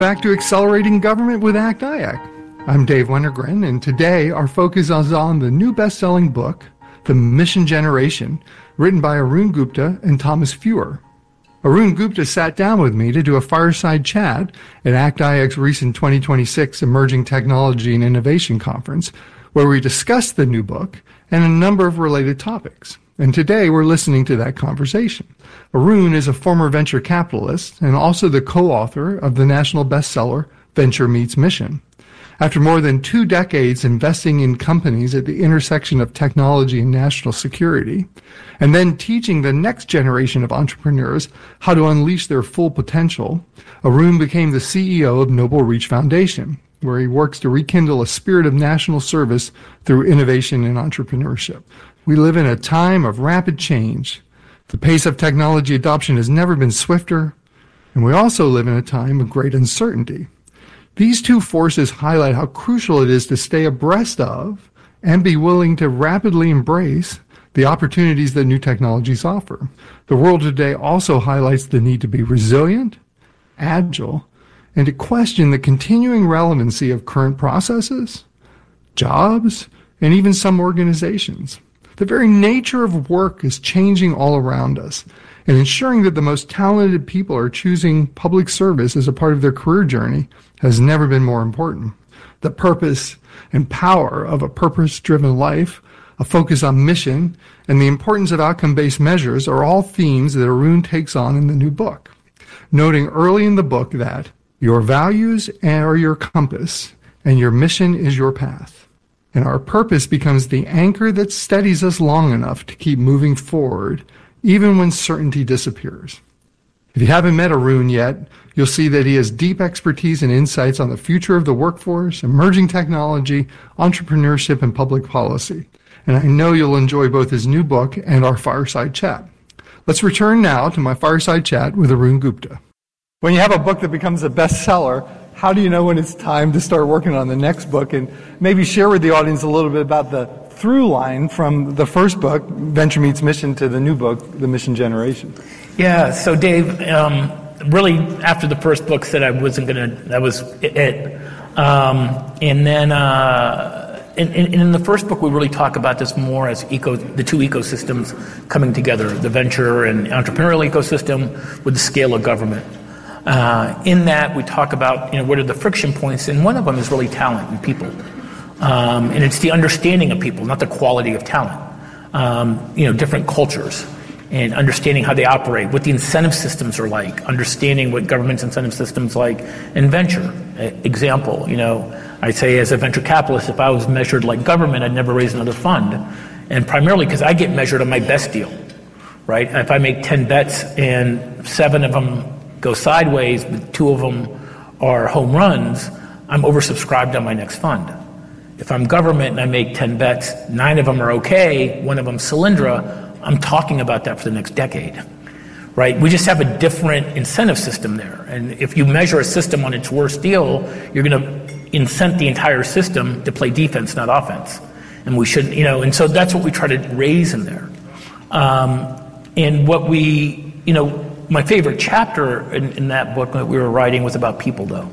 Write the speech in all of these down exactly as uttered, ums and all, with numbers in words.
Back to Accelerating Government with ACT I A C. I'm Dave Wennergren, and today our focus is on the new best-selling book, The Mission Generation, written by Arun Gupta and Thomas Fuhr. Arun Gupta sat down with me to do a fireside chat at ACT I A C's recent twenty twenty-six Emerging Technology and Innovation Conference, where we discussed the new book and a number of related topics. And today we're listening to that conversation. Arun is a former venture capitalist and also the co-author of the national bestseller, Venture Meets Mission. After more than two decades investing in companies at the intersection of technology and national security, and then teaching the next generation of entrepreneurs how to unleash their full potential, Arun became the C E O of Noble Reach Foundation, where he works to rekindle a spirit of national service through innovation and entrepreneurship. We live in a time of rapid change. The pace of technology adoption has never been swifter, and we also live in a time of great uncertainty. These two forces highlight how crucial it is to stay abreast of and be willing to rapidly embrace the opportunities that new technologies offer. The world today also highlights the need to be resilient, agile, and to question the continuing relevancy of current processes, jobs, and even some organizations. The very nature of work is changing all around us, and ensuring that the most talented people are choosing public service as a part of their career journey has never been more important. The purpose and power of a purpose-driven life, a focus on mission, and the importance of outcome-based measures are all themes that Arun takes on in the new book, noting early in the book that your values are your compass, and your mission is your path. And our purpose becomes the anchor that steadies us long enough to keep moving forward, even when certainty disappears. If you haven't met Arun yet, you'll see that he has deep expertise and insights on the future of the workforce, emerging technology, entrepreneurship, and public policy. And I know you'll enjoy both his new book and our fireside chat. Let's return now to my fireside chat with Arun Gupta. When you have a book that becomes a bestseller, how do you know when it's time to start working on the next book? And maybe share with the audience a little bit about the through line from the first book, Venture Meets Mission, to the new book, The Mission Generation. Yeah, so Dave, um, really after the first book said I wasn't going to, that was it. Um, and then uh, in, in, in the first book, we really talk about this more as eco, the two ecosystems coming together, the venture and entrepreneurial ecosystem with the scale of government. Uh, in that, we talk about, you know, what are the friction points, and one of them is really talent and people. Um, and it's the understanding of people, not the quality of talent. Um, you know, different cultures and understanding how they operate, what the incentive systems are like, understanding what government's incentive systems like in venture. Example, you know, I say as a venture capitalist, if I was measured like government, I'd never raise another fund. And primarily because I get measured on my best deal, right? If I make ten bets and seven of them go sideways, but two of them are home runs, I'm oversubscribed on my next fund. If I'm government and I make ten bets, nine of them are okay, one of them Solyndra, I'm talking about that for the next decade, right? We just have a different incentive system there. And if you measure a system on its worst deal, you're going to incent the entire system to play defense, not offense. And we shouldn't, you know, and so that's what we try to raise in there. Um, and what we, you know, my favorite chapter in, in that book that we were writing was about people, though.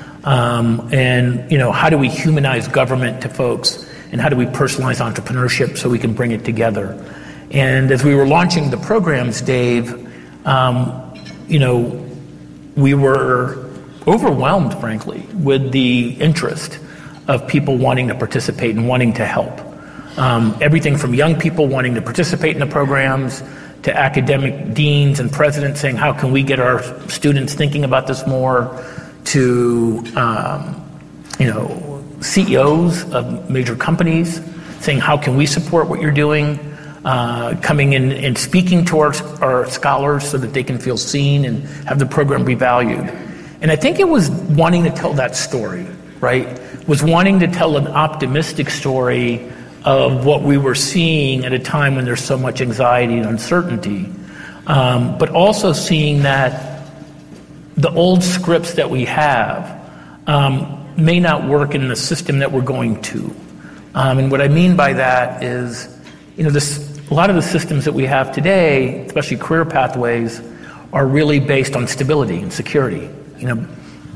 Um, and, you know, how do we humanize government to folks, and how do we personalize entrepreneurship so we can bring it together? And as we were launching the programs, Dave, um, you know, we were overwhelmed, frankly, with the interest of people wanting to participate and wanting to help. Um, everything from young people wanting to participate in the programs to academic deans and presidents saying, how can we get our students thinking about this more, to um, you know, C E Os of major companies saying, how can we support what you're doing, uh, coming in and speaking to our, our scholars so that they can feel seen and have the program be valued. And I think it was wanting to tell that story, right? Was wanting to tell an optimistic story of what we were seeing at a time when there's so much anxiety and uncertainty, um, but also seeing that the old scripts that we have um, may not work in the system that we're going to. Um, and what I mean by that is, you know, this, a lot of the systems that we have today, especially career pathways, are really based on stability and security. You know,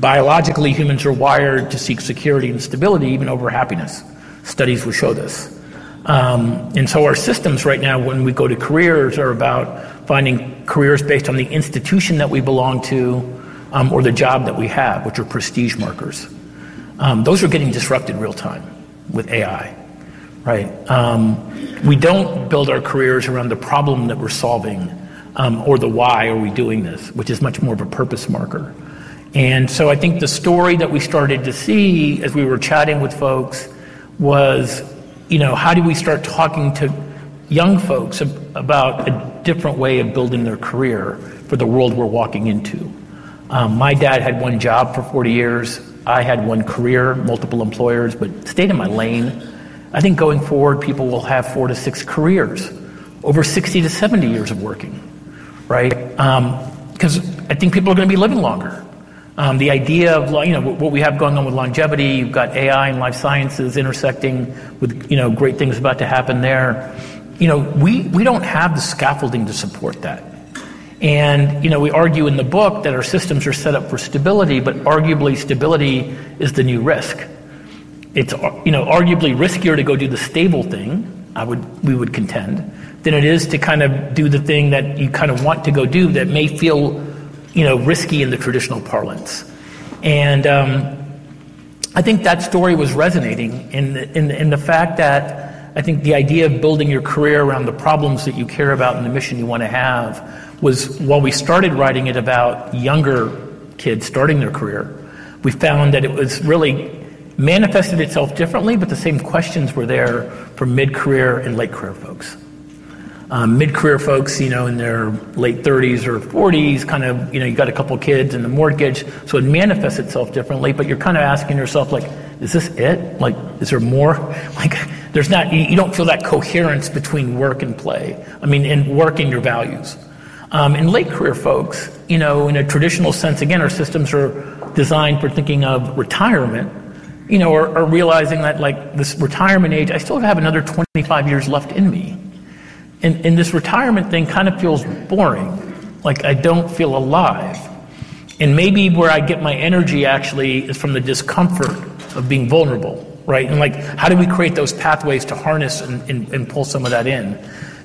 Biologically, humans are wired to seek security and stability even over happiness. Studies will show this. Um, and so our systems right now, when we go to careers, are about finding careers based on the institution that we belong to um, or the job that we have, which are prestige markers. Um, those are getting disrupted real time with A I, right? Um, we don't build our careers around the problem that we're solving um, or the why are we doing this, which is much more of a purpose marker. And so I think the story that we started to see as we were chatting with folks was, you know, how do we start talking to young folks about a different way of building their career for the world we're walking into? Um, my dad had one job for forty years. I had one career, multiple employers, but stayed in my lane. I think going forward, people will have four to six careers, over sixty to seventy years of working, right? Because um, I think people are going to be living longer. Um, the idea of, you know, what we have going on with longevity, you've got A I and life sciences intersecting with, you know, great things about to happen there. You know, we, we don't have the scaffolding to support that. And, you know, we argue in the book that our systems are set up for stability, but arguably stability is the new risk. It's, you know, arguably riskier to go do the stable thing, I would, we would contend, than it is to kind of do the thing that you kind of want to go do that may feel, you know, risky in the traditional parlance. And um, I think that story was resonating in the, in, the, in the fact that I think the idea of building your career around the problems that you care about and the mission you want to have was, while we started writing it about younger kids starting their career, we found that it was really manifested itself differently, but the same questions were there for mid-career and late-career folks. Um, mid-career folks, you know, in their late thirties or forties, kind of, you know, you got a couple kids and the mortgage, so it manifests itself differently, but you're kind of asking yourself, like, is this it? Like, is there more? Like, there's not, you, you don't feel that coherence between work and play. I mean, in work and your values. Um, in late career folks, you know, in a traditional sense, again, our systems are designed for thinking of retirement, you know, or, or realizing that, like, this retirement age, I still have another twenty-five years left in me. And, and this retirement thing kind of feels boring, like I don't feel alive. And maybe where I get my energy actually is from the discomfort of being vulnerable, right? And like, how do we create those pathways to harness and, and, and pull some of that in?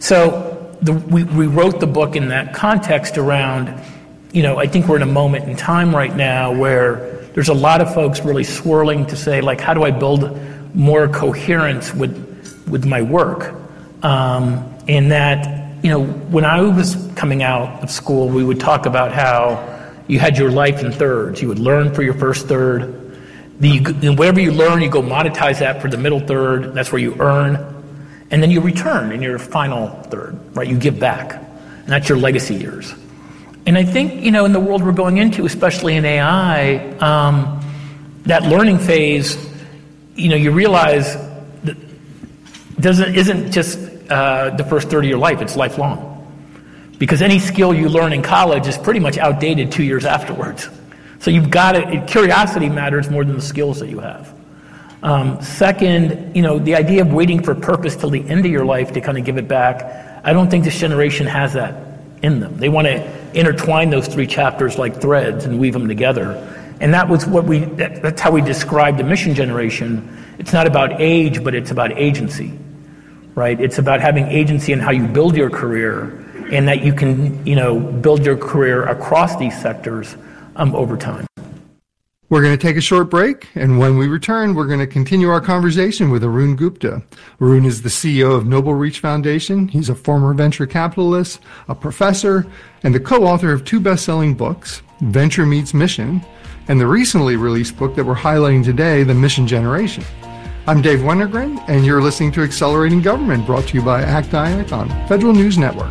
So the, we, we wrote the book in that context around, you know, I think we're in a moment in time right now where there's a lot of folks really swirling to say, like, how do I build more coherence with, with my work? Um, In that, you know, when I was coming out of school, we would talk about how you had your life in thirds. You would learn for your first third. The, whatever you learn, you go monetize that for the middle third. That's where you earn. And then you return in your final third, right? You give back. And that's your legacy years. And I think, you know, in the world we're going into, especially in A I, um, that learning phase, you know, you realize that doesn't isn't just Uh, the first third of your life, it's lifelong. Because any skill you learn in college is pretty much outdated two years afterwards. So you've got to, curiosity matters more than the skills that you have. Um, second, you know, the idea of waiting for purpose till the end of your life to kind of give it back, I don't think this generation has that in them. They want to intertwine those three chapters like threads and weave them together. And that was what we, that, that's how we described the mission generation. It's not about age, but it's about agency. Right? It's about having agency in how you build your career, and that you can, you know, build your career across these sectors um, over time. We're going to take a short break, and when we return, we're going to continue our conversation with Arun Gupta. Arun is the C E O of Noble Reach Foundation. He's a former venture capitalist, a professor, and the co-author of two best-selling books, Venture Meets Mission, and the recently released book that we're highlighting today, The Mission Generation. I'm Dave Wennergren, and you're listening to Accelerating Government, brought to you by A C T I A C on Federal News Network.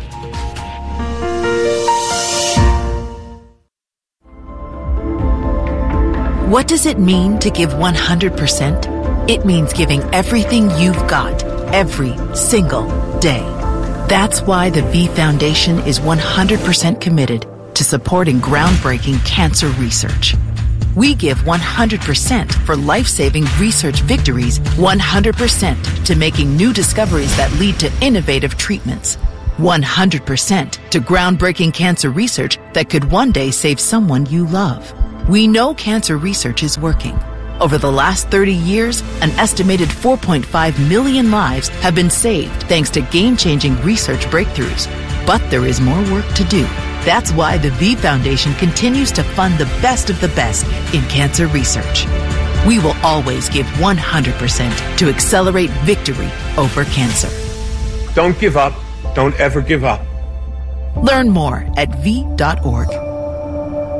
What does it mean to give one hundred percent? It means giving everything you've got, every single day. That's why the V Foundation is one hundred percent committed to supporting groundbreaking cancer research. We give one hundred percent for life-saving research victories, one hundred percent to making new discoveries that lead to innovative treatments, one hundred percent to groundbreaking cancer research that could one day save someone you love, We know cancer research is working. Over the last thirty years, an estimated four point five million lives have been saved thanks to game-changing research breakthroughs. But there is more work to do. That's why the V Foundation continues to fund the best of the best in cancer research. We will always give one hundred percent to accelerate victory over cancer. Don't give up. Don't ever give up. Learn more at V dot org.